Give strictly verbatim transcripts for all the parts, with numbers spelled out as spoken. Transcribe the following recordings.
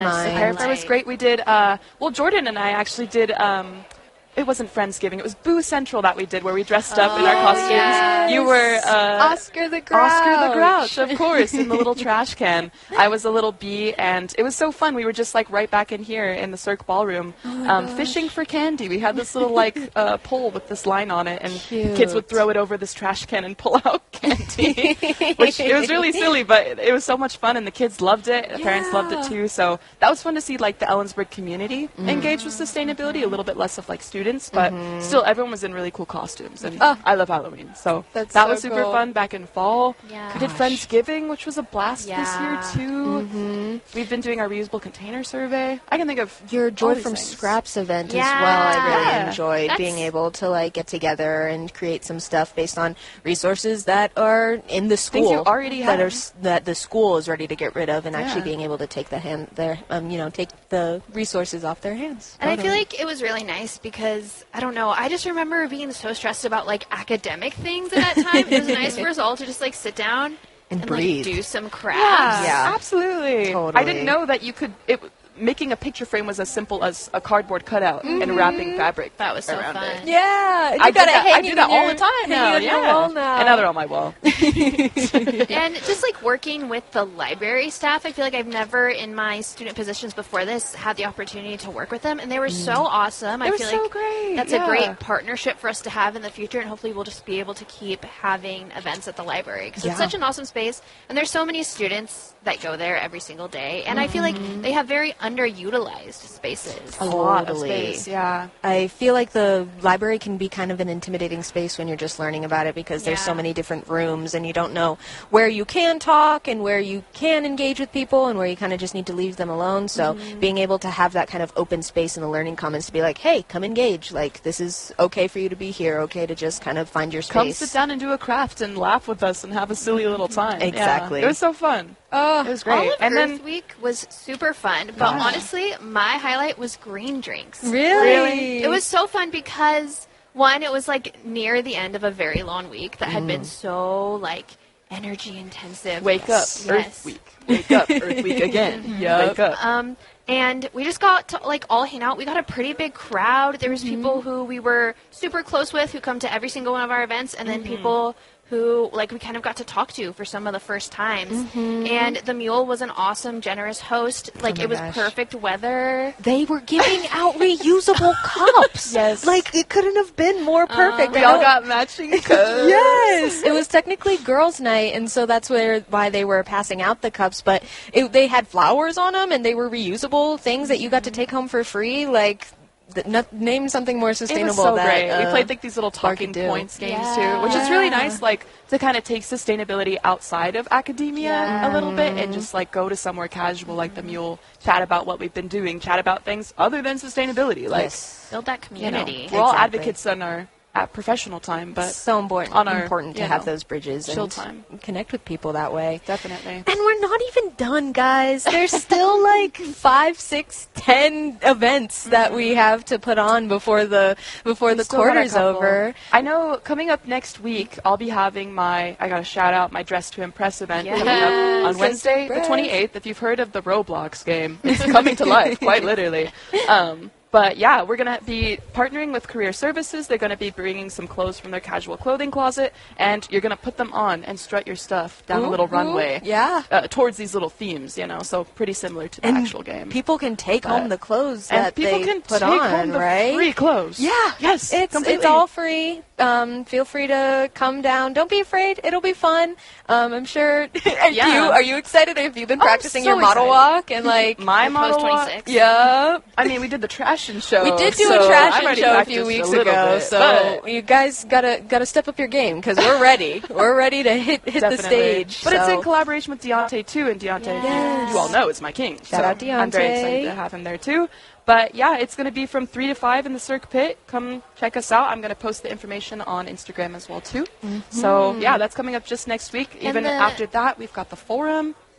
Yes, the Mine. Fair Fair was great. We did, uh, well, Jordan and I actually did, um, it wasn't Friendsgiving, it was Boo Central that we did, where we dressed up in our costumes. yes. You were uh, Oscar the Grouch. Oscar the Grouch, of course, in the little trash can. I was a little bee, and it was so fun. We were just like right back in here in the Cirque Ballroom, Oh um, fishing for candy. We had this little like uh, pole with this line on it, and Cute. kids would throw it over this trash can and pull out candy. Which it was really silly, but it was so much fun, and the kids loved it. The parents loved it too. So that was fun to see like the Ellensburg community Mm. engage with sustainability. A little bit less of like students, but Mm-hmm. still everyone was in really cool costumes, and Oh. I love Halloween. So That's that so was super cool. fun back in fall. Yeah. We did Friendsgiving, which was a blast Yeah. this year too. Mm-hmm. We've been doing our reusable container survey. I can think of Your all Joy these from things. Scraps event Yeah. as well. I really Yeah. enjoyed That's- being able to like get together and create some stuff based on resources that are in the school Things you already that have. are s- that the school is ready to get rid of, and actually Yeah. being able to take the hand their um you know take the resources off their hands. And I feel like it was really nice because, I don't know, I just remember being so stressed about, like, academic things at that time. It was nice for us all to just, like, sit down And and, breathe. like, do some crafts. Yeah, Yeah. absolutely. I Totally. didn't know that you could. It, making a picture frame was as simple as a cardboard cutout and wrapping fabric. That was so around fun. it. Yeah, you I do gotta that, hang I it do in that all your- the time hang now. it on Yeah, your wall now. and now they're on my wall. And just like working with the library staff, I feel like I've never in my student positions before this had the opportunity to work with them, and they were so awesome. I They were feel so like great, that's yeah. a great partnership for us to have in the future, and hopefully we'll just be able to keep having events at the library because Yeah. it's such an awesome space, and there's so many students that go there every single day, and I feel like they have very underutilized spaces. A lot of Totally. space. Yeah. I feel like the library can be kind of an intimidating space when you're just learning about it because there's so Yeah. many different rooms and you don't know where you can talk and where you can engage with people and where you kind of just need to leave them alone. So Mm-hmm. being able to have that kind of open space in the learning commons to be like, hey, come engage. Like, this is okay for you to be here, okay to just kind of find your space. Come sit down and do a craft and laugh with us and have a silly little time. Yeah. Exactly. It was so fun. Oh, It was great. All of and Earth then Week was super fun, but Yeah. honestly, my highlight was green drinks. really? It was so fun because one, it was like near the end of a very long week that had been so like energy intensive. wake up, Yes. Earth Week. Wake up, Earth Week again. Wake up. Um, and we just got to like all hang out. We got a pretty big crowd. There was people who we were super close with who come to every single one of our events, and then people who like we kind of got to talk to for some of the first times. And the Mule was an awesome, generous host. Like my it was gosh. perfect weather. They were giving out reusable cups. Yes. Like, it couldn't have been more perfect. we I all know- got matching cups. Yes, it was technically girls' night, and so that's where why they were passing out the cups. But it, they had flowers on them, and they were reusable things that you got to take home for free. Like, th- no, name something more It was sustainable. so that, great. we uh, played like these little Clark talking could do. points games Yeah. too, which is really nice. Like to kind of take sustainability outside of academia Yeah. a little bit and just like go to somewhere casual like the Mule, chat about what we've been doing, chat about things other than sustainability. Like Yes. Build that you know, community. we're all Exactly. advocates in our at professional time, but so important, on our, important to you have know, those bridges chill and time. connect with people that way. definitely. And we're not even done, guys. There's still like five, six, ten events that we have to put on before the before the Still got a quarter's couple. over. I know coming up next week, I'll be having my, I got to shout out my Dress to Impress event Yes. coming up on Dress to Wednesday, the Impress. twenty-eighth. If you've heard of the Roblox game, it's coming to life, quite literally. Um, But yeah, we're going to be partnering with Career Services. They're going to be bringing some clothes from their casual clothing closet, and you're going to put them on and strut your stuff down a little Ooh, runway. yeah. Uh, towards these little themes, you know, so pretty similar to the And actual game. People can take But- home the clothes and that people they can put take on, home the right? free clothes. Yeah. Yes. It's completely. it's all free. Um, feel free to come down. Don't be afraid. It'll be fun. Um, I'm sure. Are Yeah. you are you excited? Have you been Oh, I'm practicing so your model excited. walk and like My Post model walk- twenty-six. yeah? I mean, we did the Trashin' show. We did do so a trash I've already show a practiced few weeks little ago, bit, so but you guys gotta gotta step up your game because we're ready. We're ready to hit hit the definitely. stage. But it's so- in collaboration with Deontay too, and Deontay, Yes. you all know, is my king. Shout so out Deontay. I'm very excited to have him there too. But yeah, it's going to be from three to five in the Cirque Pit. Come check us out. I'm going to post the information on Instagram as well too. So yeah, that's coming up just next week. And Even the- after that, we've got the forum.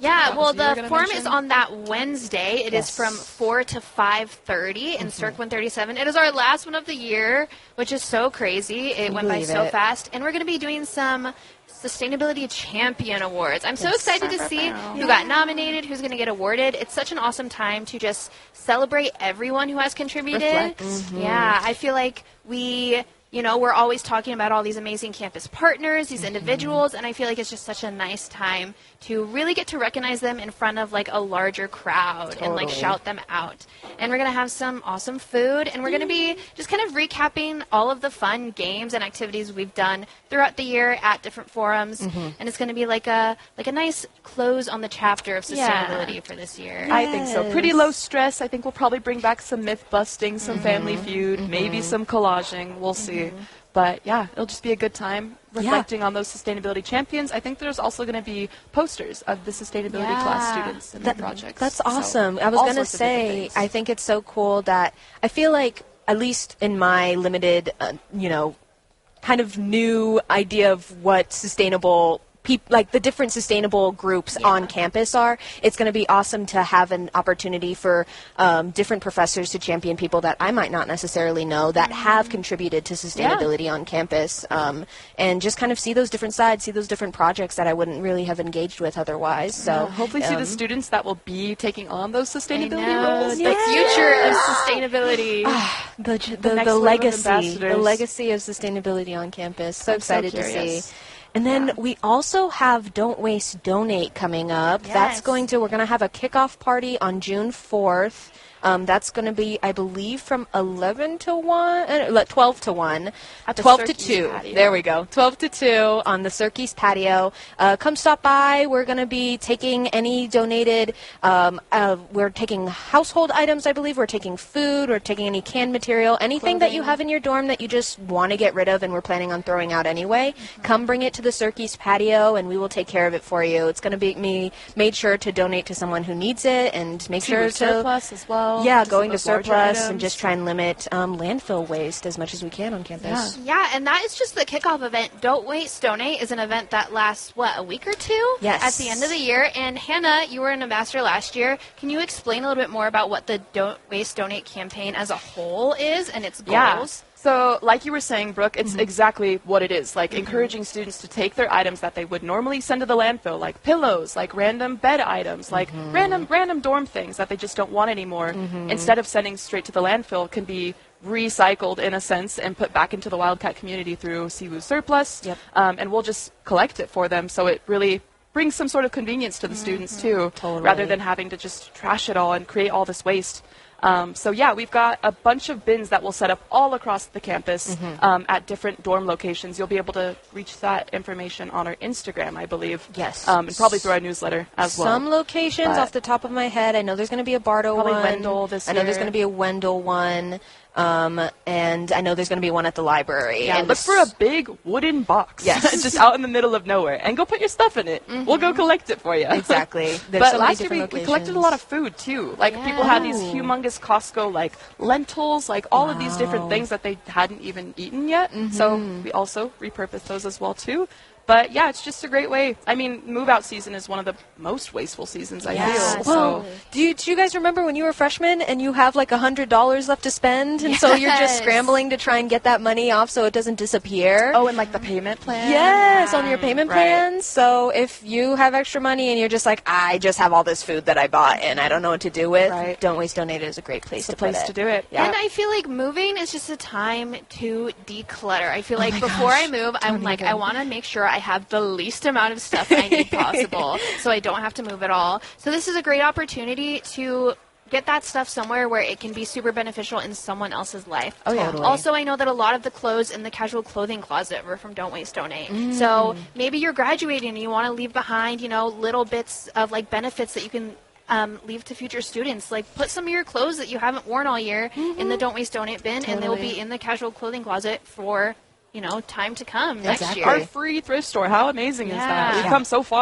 Yeah, That well, was you were the gonna forum mention? is on that Wednesday. It Yes. is from four to five thirty in Cirque one thirty-seven. It is our last one of the year, which is so crazy. It you went by believe so it? fast. And we're going to be doing some Sustainability Champion Awards. I'm so excited to see who got nominated, who's going to get awarded. It's such an awesome time to just celebrate everyone who has contributed. Reflect. Yeah, I feel like we... You know, we're always talking about all these amazing campus partners, these individuals, and I feel like it's just such a nice time to really get to recognize them in front of like a larger crowd and like Totally. shout them out. And we're going to have some awesome food, and we're going to be just kind of recapping all of the fun games and activities we've done throughout the year at different forums. And it's going to be like a like a nice close on the chapter of Yeah. sustainability for this year. I think so. Pretty Yes. low stress. I think we'll probably bring back some myth busting, some family feud, maybe some collaging. We'll see. But yeah, it'll just be a good time reflecting on those sustainability champions. I think there's also going to be posters of the sustainability class Yeah. students and That- their projects. That's So, awesome. I was all going to sorts of different say, things. I think it's so cool that I feel like, at least in my limited, uh, you know, kind of new idea of what sustainable peop- like the different sustainable groups on campus are, it's going to be awesome to have an opportunity for um, different professors to champion people that I might not necessarily know that have contributed to sustainability on campus, um, and just kind of see those different sides, see those different projects that I wouldn't really have engaged with otherwise. So Yeah, hopefully see um, the students that will be taking on those I sustainability know, roles. the Yes. future of sustainability. the the, the, next the wave of legacy, the ambassadors. legacy of sustainability on campus. So I'm so excited to curious. see. And then Yeah. we also have Don't Waste Donate coming up. Yes. That's going to we're going to have a kickoff party on June fourth. Um, that's going to be, I believe, from eleven to one, uh, twelve to one, At the twelve to Cirque's two. patio. There we go, twelve to two on the Cirque's patio. Uh, come stop by. We're going to be taking any donated. Um, uh, we're taking household items, I believe. We're taking food. We're taking any canned material, anything that you Clothing. have in your dorm that you just want to get rid of, and we're planning on throwing out anyway. Come bring it to the Cirque's patio, and we will take care of it for you. It's going to be me made sure to donate to someone who needs it, and make To sure to surplus as well. yeah, just going to those larger surplus and items. just try and limit um, landfill waste as much as we can on campus. Yeah, and that is just the kickoff event. Don't Waste Donate is an event that lasts, what, a week or two? Yes. At the end of the year. And Hannah, you were an ambassador last year. Can you explain a little bit more about what the Don't Waste Donate campaign as a whole is and its Yeah. goals? So, like you were saying, Brooke, it's exactly what it is. Like, encouraging students to take their items that they would normally send to the landfill, like pillows, like random bed items, like random random dorm things that they just don't want anymore, instead of sending straight to the landfill, can be recycled in a sense and put back into the Wildcat community through Siwu Surplus. Yep. Um, and we'll just collect it for them, so it really brings some sort of convenience to the students, too, Totally. rather than having to just trash it all and create all this waste. Um, so yeah, we've got a bunch of bins that we'll set up all across the campus um, at different dorm locations. You'll be able to reach that information on our Instagram, I believe. Yes. Um, and probably through our newsletter as well. Some locations But- off the top of my head, I know there's going to be a Bardo Probably one. Wendell this I know there's year. going to be a Wendell one. Um, and I know there's going to be one at the library. Yeah, and look for a big wooden box. Yes. just out in the middle of nowhere. And go put your stuff in it. We'll go collect it for you. Exactly. There's But so many last year we, different we collected a locations. lot of food too. Like people had these Yeah. humongous Costco like lentils, like all of these different Wow. things that they hadn't even eaten yet. So we also repurposed those as well too. But yeah, it's just a great way. I mean, move out season is one of the most wasteful seasons I Yes. feel. Well, So do you, do you guys remember when you were freshmen and you have like a hundred dollars left to spend, and so you're just Yes. scrambling to try and get that money off so it doesn't disappear? oh, and like the payment plan. Yes, on your payment Right. plans. So if you have extra money and you're just like, I just have all this food that I bought and I don't know what to do with, Right. Don't Waste Donate is a great place It's the to put place it. to do it. Yeah. And I feel like moving is just a time to declutter. I feel like my before gosh. I move, I'm Don't like, even. I want to make sure I have the least amount of stuff I need possible so I don't have to move at all. So this is a great opportunity to get that stuff somewhere where it can be super beneficial in someone else's life. Oh, yeah. Totally. Also, I know that a lot of the clothes in the casual clothing closet were from Don't Waste Donate. So maybe you're graduating and you want to leave behind, you know, little bits of like benefits that you can um, leave to future students. Like put some of your clothes that you haven't worn all year in the Don't Waste Donate bin, and they'll Totally. be in the casual clothing closet for, you know, time to come next Exactly. year. Our free thrift store. How amazing is that? Yeah. We've come so far.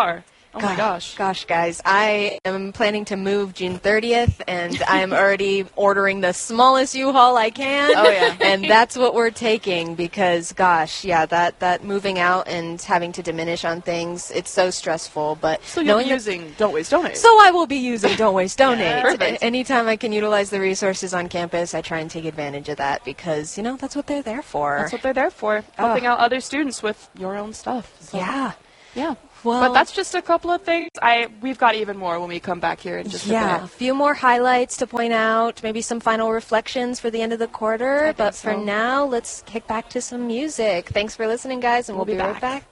Oh my gosh. Gosh, guys, I am planning to move June thirtieth, and I'm already ordering the smallest U-Haul I can. Oh, yeah. And that's what we're taking because, gosh, yeah, that, that moving out and having to diminish on things, it's so stressful. But So you're knowing that- using Don't Waste Donate. So I will be using Don't Waste Donate. Yeah, perfect. A- Anytime I can utilize the resources on campus, I try and take advantage of that because, you know, that's what they're there for. That's what they're there for, helping out other students with your own stuff. So, Yeah. Yeah. Well- but that's just a couple of things. I We've got even more when we come back here in just Yeah, a a bit. few more highlights to point out, maybe some final reflections for the end of the quarter. think But for so. now, let's kick back to some music. Thanks for listening, guys, and we'll, We'll be be right back. back.